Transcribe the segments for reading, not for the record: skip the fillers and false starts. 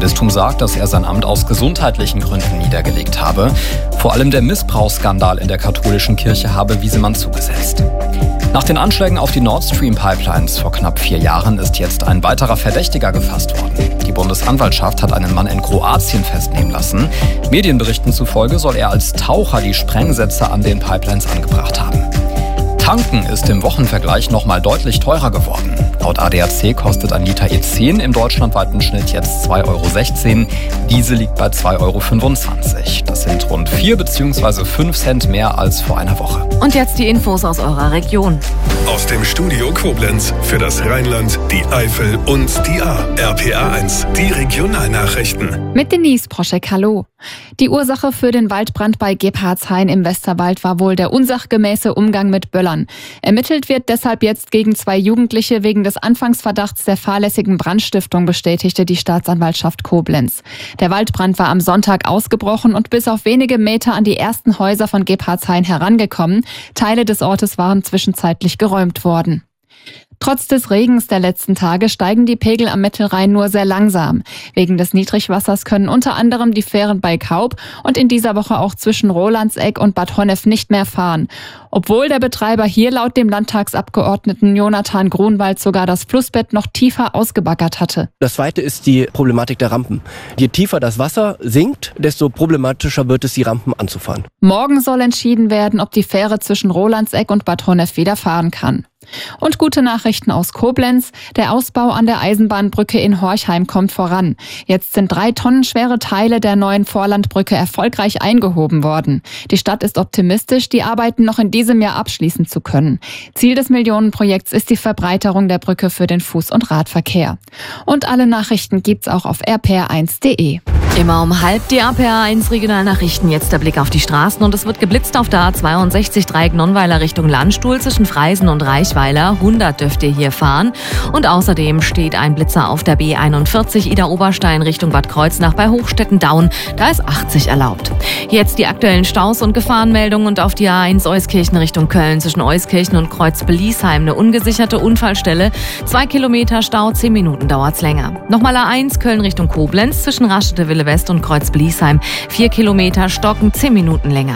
Bistum sagt, dass er sein Amt aus gesundheitlichen Gründen niedergelegt habe. Vor allem der Missbrauchsskandal in der katholischen Kirche habe Wiesemann zugesetzt. Nach den Anschlägen auf die Nord Stream Pipelines vor knapp 4 Jahren ist jetzt ein weiterer Verdächtiger gefasst worden. Die Bundesanwaltschaft hat einen Mann in Kroatien festnehmen lassen. Medienberichten zufolge soll er als Taucher die Sprengsätze an den Pipelines angebracht haben. Tanken ist im Wochenvergleich nochmal deutlich teurer geworden. Laut ADAC kostet ein Liter E10 im deutschlandweiten Schnitt jetzt 2,16 €. Diesel liegt bei 2,25 €. Das sind rund 4 bzw. 5 Cent mehr als vor einer Woche. Und jetzt die Infos aus eurer Region. Aus dem Studio Koblenz für das Rheinland, die Eifel und die A. RPA1, die Regionalnachrichten. Mit Denise Proschek, hallo. Die Ursache für den Waldbrand bei Gebhardshain im Westerwald war wohl der unsachgemäße Umgang mit Böllern. Ermittelt wird deshalb jetzt gegen 2 Jugendliche wegen des Anfangsverdachts der fahrlässigen Brandstiftung, bestätigte die Staatsanwaltschaft Koblenz. Der Waldbrand war am Sonntag ausgebrochen und bis auf wenige Meter an die ersten Häuser von Gebhardshain herangekommen. Teile des Ortes waren zwischenzeitlich geräumt worden. Trotz des Regens der letzten Tage steigen die Pegel am Mittelrhein nur sehr langsam. Wegen des Niedrigwassers können unter anderem die Fähren bei Kaub und in dieser Woche auch zwischen Rolandseck und Bad Honnef nicht mehr fahren. Obwohl der Betreiber hier laut dem Landtagsabgeordneten Jonathan Grunwald sogar das Flussbett noch tiefer ausgebaggert hatte. Das Zweite ist die Problematik der Rampen. Je tiefer das Wasser sinkt, desto problematischer wird es, die Rampen anzufahren. Morgen soll entschieden werden, ob die Fähre zwischen Rolandseck und Bad Honnef wieder fahren kann. Und gute Nachrichten aus Koblenz. Der Ausbau an der Eisenbahnbrücke in Horchheim kommt voran. Jetzt sind 3 Tonnen schwere Teile der neuen Vorlandbrücke erfolgreich eingehoben worden. Die Stadt ist optimistisch, die Arbeiten noch in diesem Jahr abschließen zu können. Ziel des Millionenprojekts ist die Verbreiterung der Brücke für den Fuß- und Radverkehr. Und alle Nachrichten gibt's auch auf rpr1.de. Immer um halb die RPA1 Regionalnachrichten. Jetzt der Blick auf die Straßen und es wird geblitzt auf der A62 Dreieck Nonnweiler Richtung Landstuhl zwischen Freisen und Reichweiler. 100 dürft ihr hier fahren. Und außerdem steht ein Blitzer auf der B41 Idar-Oberstein Richtung Bad Kreuznach bei Hochstetten-Daun. Da ist 80 erlaubt. Jetzt die aktuellen Staus und Gefahrenmeldungen und auf die A1 Euskirchen Richtung Köln zwischen Euskirchen und Kreuz-Beliesheim eine ungesicherte Unfallstelle. 2 Kilometer Stau, 10 Minuten dauert's länger. Nochmal A1 Köln Richtung Koblenz zwischen Raschede-Wille West und Kreuz-Beliesheim. 4 Kilometer stocken, 10 Minuten länger.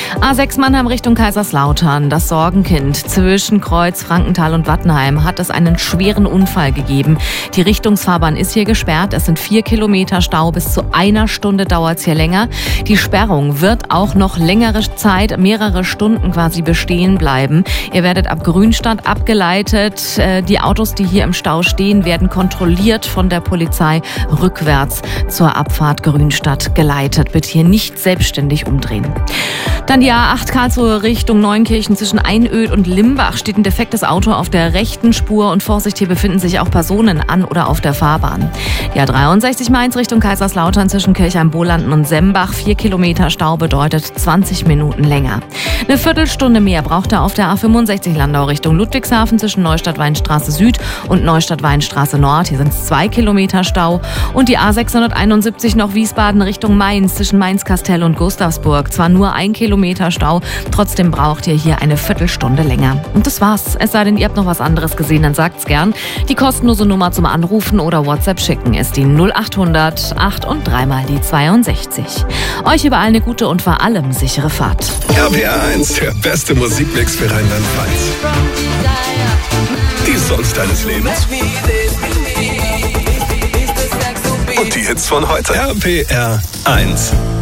A6 Mannheim Richtung Kaiserslautern. Das Sorgenkind zwischen Kreuz, Frankenthal und Wattenheim hat es einen schweren Unfall gegeben. Die Richtungsfahrbahn ist hier gesperrt. Es sind 4 Kilometer Stau. Bis zu 1 Stunde dauert es hier länger. Die Sperrung wird auch noch längere Zeit, mehrere Stunden quasi bestehen bleiben. Ihr werdet ab Grünstadt abgeleitet. Die Autos, die hier im Stau stehen, werden kontrolliert von der Polizei rückwärts zur Abfahrt Grünstadt geleitet. Bitte hier nicht selbstständig umdrehen. Dann die A8 Karlsruhe Richtung Neunkirchen zwischen Einöd und Limbach steht ein defektes Auto auf der rechten Spur und Vorsicht, hier befinden sich auch Personen an oder auf der Fahrbahn. Die A63 Mainz Richtung Kaiserslautern zwischen Kirchheim-Bolanden und Sembach. 4 Kilometer Stau bedeutet 20 Minuten länger. Eine Viertelstunde mehr braucht er auf der A65 Landau Richtung Ludwigshafen zwischen Neustadt-Weinstraße Süd und Neustadt-Weinstraße Nord. Hier sind es 2 Kilometer Stau. Und die A671 noch Wiesbaden Richtung Mainz zwischen Mainz-Kastell und Gustavsburg. Zwar nur 1 Kilometer Stau, trotzdem braucht ihr hier eine Viertelstunde länger. Und das war's. Es sei denn, ihr habt noch was anderes gesehen, dann sagt's gern. Die kostenlose Nummer zum Anrufen oder WhatsApp schicken ist die 0800 8 und 3 mal die 62. Euch überall eine gute und vor allem sichere Fahrt. RPA1, der beste Musikmix für Rheinland-Pfalz. Die Songs deines Lebens. Und die Hits von heute. RPR1.